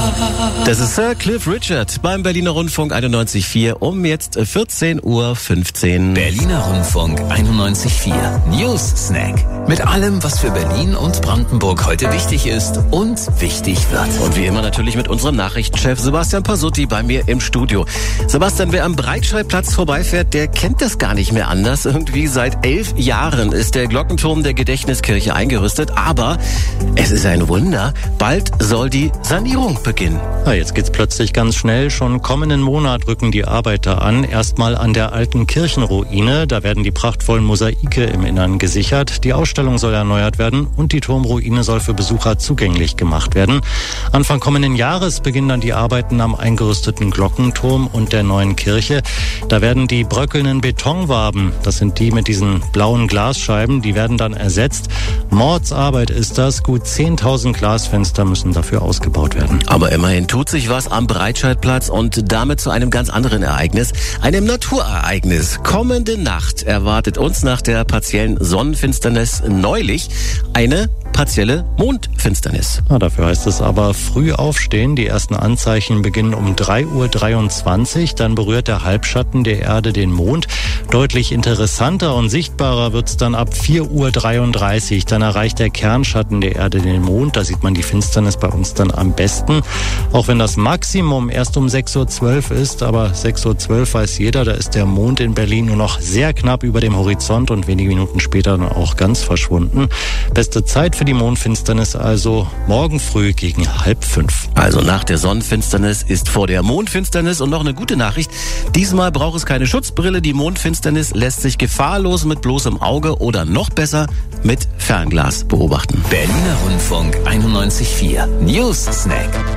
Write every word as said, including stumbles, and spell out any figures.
Das ist Sir Cliff Richard beim Berliner Rundfunk einundneunzig Komma vier um jetzt vierzehn Uhr fünfzehn. Berliner Rundfunk einundneunzig Komma vier News Snack. Mit allem, was für Berlin und Brandenburg heute wichtig ist und wichtig wird. Und wie immer natürlich mit unserem Nachrichtenchef Sebastian Pasutti bei mir im Studio. Sebastian, wer am Breitscheidplatz vorbeifährt, der kennt das gar nicht mehr anders. Irgendwie seit elf Jahren ist der Glockenturm der Gedächtniskirche eingerüstet. Aber es ist ein Wunder, bald soll die Sanierung beginnen. Ja, jetzt geht's plötzlich ganz schnell. Schon kommenden Monat rücken die Arbeiter an. Erstmal an der alten Kirchenruine. Da werden die prachtvollen Mosaike im Innern gesichert. Die Ausstellung soll erneuert werden und die Turmruine soll für Besucher zugänglich gemacht werden. Anfang kommenden Jahres beginnen dann die Arbeiten am eingerüsteten Glockenturm und der neuen Kirche. Da werden die bröckelnden Betonwaben, das sind die mit diesen blauen Glasscheiben, die werden dann ersetzt. Mordsarbeit ist das. Gut zehntausend Glasfenster müssen dafür ausgebaut werden. Aber immerhin tut sich was am Breitscheidplatz und damit zu einem ganz anderen Ereignis, einem Naturereignis. Kommende Nacht erwartet uns nach der partiellen Sonnenfinsternis neulich eine partielle Mondfinsternis. Ja, dafür heißt es aber früh aufstehen. Die ersten Anzeichen beginnen um drei Uhr dreiundzwanzig. Dann berührt der Halbschatten der Erde den Mond. Deutlich interessanter und sichtbarer wird's dann ab vier Uhr dreiunddreißig. Dann erreicht der Kernschatten der Erde den Mond. Da sieht man die Finsternis bei uns dann am besten. Auch wenn das Maximum erst um sechs Uhr zwölf ist. Aber sechs Uhr zwölf weiß jeder, da ist der Mond in Berlin nur noch sehr knapp über dem Horizont und wenige Minuten später dann auch ganz verschwunden. Beste Zeit für die Mondfinsternis also morgen früh gegen halb fünf. Also nach der Sonnenfinsternis ist vor der Mondfinsternis. Und noch eine gute Nachricht. Diesmal braucht es keine Schutzbrille. Die Mondfinsternis lässt sich gefahrlos mit bloßem Auge oder noch besser mit Fernglas beobachten. Berliner Rundfunk einundneunzig Komma vier News Snack.